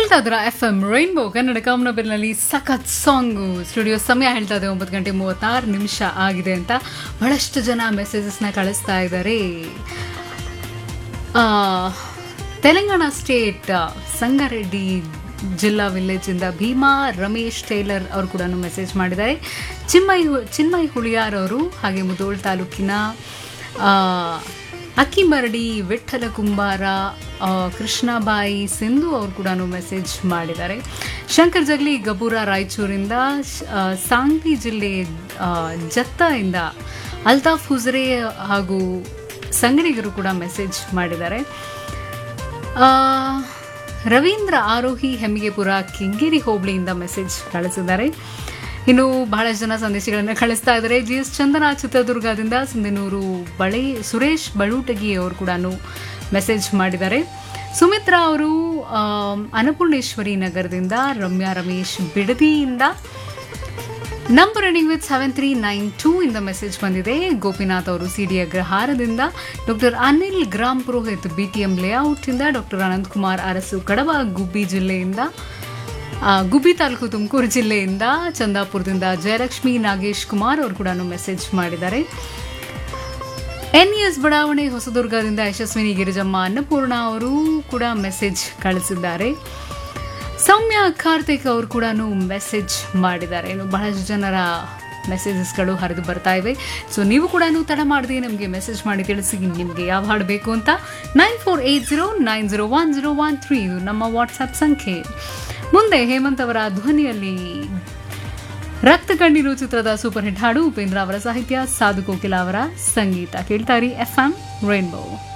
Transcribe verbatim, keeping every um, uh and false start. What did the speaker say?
ಕೇಳ್ತಾ ಇದ್ರ F M rainbow Kannada ಕಾಮನಬಿಲ್ನಲ್ಲಿ ಸಖತ್ ಸಾಂಗು. ಸ್ಟುಡಿಯೋ ಸಮಯ ಹೇಳ್ತಾ ಇದೆ ಒಂಬತ್ತು ಗಂಟೆ ಮೂವತ್ತಾರು ನಿಮಿಷ ಆಗಿದೆ ಅಂತ. ಬಹಳಷ್ಟು ಜನ ಮೆಸೇಜಸ್ನ ಕಳಿಸ್ತಾ ಇದ್ದಾರೆ. ತೆಲಂಗಾಣ ಸ್ಟೇಟ್ ಸಂಗಾರೆಡ್ಡಿ ಜಿಲ್ಲಾ ವಿಲೇಜಿಂದ ಭೀಮಾ ರಮೇಶ್ ಟೇಲರ್ ಅವರು ಕೂಡ ಮೆಸೇಜ್ ಮಾಡಿದ್ದಾರೆ. ಚಿನ್ಮಯ್ ಚಿನ್ಮಯ್ ಹುಳಿಯಾರ್ ಅವರು, ಹಾಗೆ ಮುಧೋಳ್ ತಾಲೂಕಿನ ಅಕ್ಕಿಮರಡಿ ವಿಠ್ಠಲ ಕುಂಬಾರ, ಕೃಷ್ಣಬಾಯಿ ಸಿಂಧು ಅವರು ಕೂಡ ಮೆಸೇಜ್ ಮಾಡಿದ್ದಾರೆ. ಶಂಕರ್ ಜಗ್ಲಿ ಗಬೂರ ರಾಯಚೂರಿಂದ, ಸಾಂಗ್ಲಿ ಜಿಲ್ಲೆ ಜತ್ತ ಇಂದ ಅಲ್ತಾಫ್ ಹುಜ್ರೆ ಹಾಗೂ ಸಂಗಡಿಗರು ಕೂಡ ಮೆಸೇಜ್ ಮಾಡಿದ್ದಾರೆ. ರವೀಂದ್ರ ಆರೋಹಿ ಹೆಮ್ಮಿಗೆಪುರ ಕೆಂಗೇರಿ ಹೋಬಳಿಯಿಂದ ಮೆಸೇಜ್ ಕಳಿಸಿದ್ದಾರೆ. ಇನ್ನು ಬಹಳಷ್ಟು ಜನ ಸಂದೇಶಗಳನ್ನು ಕಳಿಸ್ತಾ ಇದ್ದಾರೆ. ಜಿ ಎಸ್ ಚಂದನ ಚಿತ್ರದುರ್ಗದಿಂದ, ಸಿಂಧನೂರು ಬಳೆ ಸುರೇಶ್ ಬಳುಟಗಿ ಅವರು ಕೂಡ ಮೆಸೇಜ್ ಮಾಡಿದ್ದಾರೆ. ಸುಮಿತ್ರಾ ಅವರು ಅನ್ನಪೂರ್ಣೇಶ್ವರಿ ನಗರದಿಂದ, Ramya Ramesh ಬಿಡದಿಯಿಂದ, number ending with seven three nine two ಇಂದ ಮೆಸೇಜ್ ಬಂದಿದೆ. ಗೋಪಿನಾಥ್ ಅವರು ಸಿಡಿ ಅಗ್ರಹಾರದಿಂದ, doctor Anil gram Purohit BTM layout ಇಂದ, ಡಾಕ್ಟರ್ ಅನಂತಕುಮಾರ್ ಅರಸು ಕಡಬ ಗುಬ್ಬಿ ಜಿಲ್ಲೆಯಿಂದ, ಗುಬ್ಬಿ ತಾಲೂಕು ತುಮಕೂರು ಜಿಲ್ಲೆಯಿಂದ, ಚಂದಾಪುರದಿಂದ ಜಯಲಕ್ಷ್ಮಿ ನಾಗೇಶ್ ಕುಮಾರ್ ಅವರು ಕೂಡ ಮೆಸೇಜ್ ಮಾಡಿದ್ದಾರೆ. ಎನ್ ಎಸ್ ಬಡಾವಣೆ ಹೊಸದುರ್ಗದಿಂದ ಯಶಸ್ವಿನಿ ಗಿರಿಜಮ್ಮ ಅನ್ನಪೂರ್ಣ ಅವರು ಕೂಡ ಮೆಸೇಜ್ ಕಳಿಸಿದ್ದಾರೆ. ಸೌಮ್ಯ ಕಾರ್ತಿಕ್ ಅವರು ಕೂಡ ಮೆಸೇಜ್ ಮಾಡಿದ್ದಾರೆ. ಇನ್ನು ಬಹಳಷ್ಟು ಜನರ ಮೆಸೇಜಸ್ಗಳು ಹರಿದು ಬರ್ತಾ ಇವೆ. ಸೊ ನೀವು ಕೂಡ ತಡ ಮಾಡದೆ ನಮಗೆ ಮೆಸೇಜ್ ಮಾಡಿ ತಿಳಿಸಿ ನಿಮಗೆ ಯಾವ ಹಾಡು ಬೇಕು ಅಂತ. Nine four eight zero nine zero one zero one three ಇದು ನಮ್ಮ ವಾಟ್ಸ್ಆಪ್ ಸಂಖ್ಯೆ. ಮುಂದೆ ಹೇಮಂತ್ ಅವರ ಧ್ವನಿಯಲ್ಲಿ ರಕ್ತ ಕಣ್ಣೀರು ಚಿತ್ರದ ಸೂಪರ್ ಹಿಟ್ ಹಾಡು, ಉಪೇಂದ್ರ ಅವರ ಸಾಹಿತ್ಯ, ಸಾಧು ಕೋಕಿಲ ಅವರ ಸಂಗೀತ. ಕೇಳ್ತಾರಿ ಎಫ್ ಎಂ ರೈನ್ಬೋ.